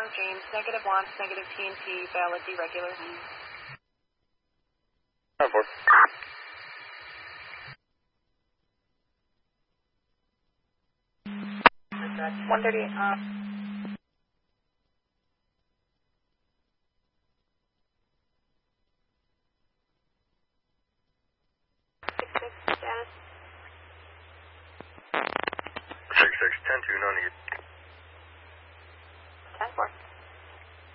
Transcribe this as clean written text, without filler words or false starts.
James, negative wants, negative TNT, valid deregular. 4. 138. Status. 66, 10-2, no need.